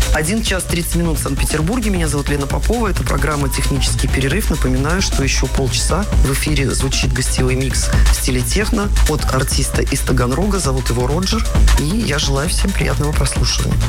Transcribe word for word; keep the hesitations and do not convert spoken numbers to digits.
один час тридцать минут в Санкт-Петербурге. Меня зовут Лена Попова. Это программа «Технический перерыв». Напоминаю, что еще полчаса в эфире звучит гостевой микс в стиле техно от артиста из Таганрога. Зовут его Роджер. И я желаю всем приятного прослушивания.